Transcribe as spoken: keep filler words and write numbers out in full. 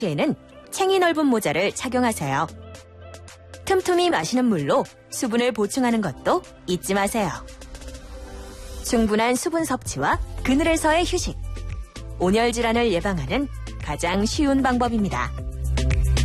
에는 챙이 넓은 모자를 착용하세요. 틈틈이 마시는 물로 수분을 보충하는 것도 잊지 마세요. 충분한 수분 섭취와 그늘에서의 휴식. 온열 질환을 예방하는 가장 쉬운 방법입니다.